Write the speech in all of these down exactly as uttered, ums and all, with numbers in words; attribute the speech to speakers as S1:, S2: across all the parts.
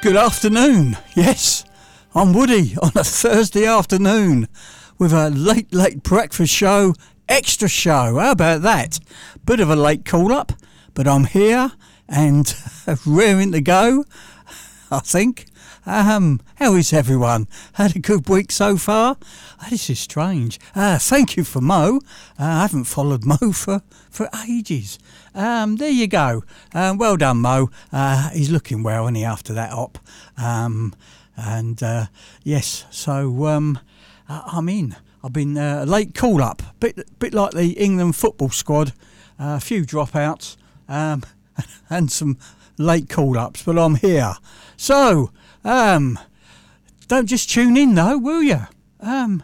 S1: Good afternoon. Yes, I'm Woody on a Thursday afternoon with a late, late breakfast show, extra show. How about that? Bit of a late call-up, but I'm here and raring to go, I think. Um, how is everyone? Had a good week so far? Oh, this is strange. Uh, thank you for Mo. Uh, I haven't followed Mo for, for ages. Um, there you go. Um, well done, Mo. Uh, he's looking well, isn't he, after that op? Um, and uh, yes, so um, I'm in. I've been uh, late call-up, bit bit like the England football squad. Uh, a few dropouts um, and some late call-ups, but I'm here. So. Um, don't just tune in though, will you? Um,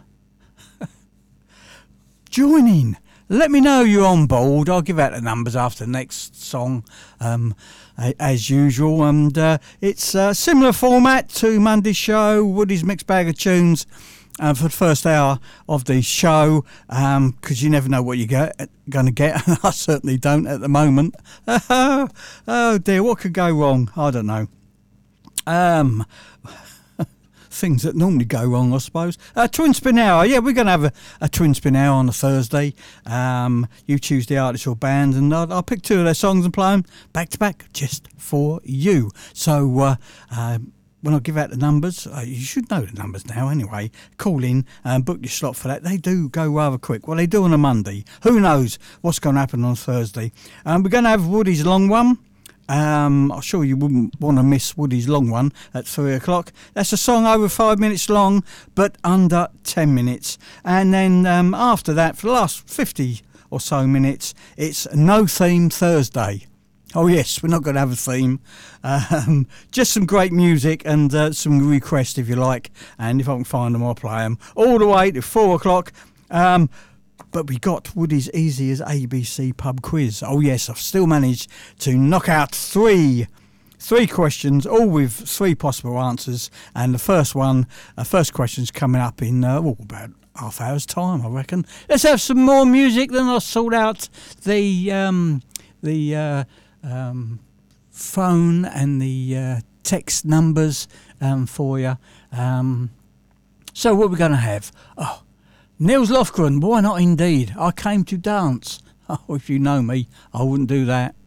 S1: join in. Let me know you're on board. I'll give out the numbers after the next song, um, as usual. And uh, it's a similar format to Monday's show, Woody's Mixed Bag of Tunes, uh, for the first hour of the show, because um, you never know what you're going to get. I certainly don't at the moment. Oh dear, what could go wrong? I don't know. Um, things that normally go wrong, I suppose. Uh, twin spin hour, yeah, we're going to have a, a twin spin hour on a Thursday. Um, you choose the artist or band, and I'll, I'll pick two of their songs and play them back to back just for you. So uh, uh, when I give out the numbers, uh, you should know the numbers now anyway. Call in and book your slot for that. They do go rather quick. Well, they do on a Monday. Who knows what's going to happen on Thursday? Um, we're going to have Woody's long one. Um, I'm sure you wouldn't want to miss Woody's long one at three o'clock. That's a song over five minutes long, but under ten minutes. And then um, after that, for the last fifty or so minutes, it's No Theme Thursday. Oh yes, we're not going to have a theme. Um, just some great music and uh, some requests if you like. And if I can find them, I'll play them. All the way to four o'clock. Um, But we got Woody's Easy as A B C pub quiz. Oh yes, I've still managed to knock out three three questions, all with three possible answers. And the first one, uh, first question's coming up in uh, oh, about half hour's time, I reckon. Let's have some more music, then I'll sort out the um, the uh, um, phone and the uh, text numbers um, for you. Um, so what we're going to have? Oh. Nils Lofgren, why not indeed? I came to dance. Oh, if you know me, I wouldn't do that.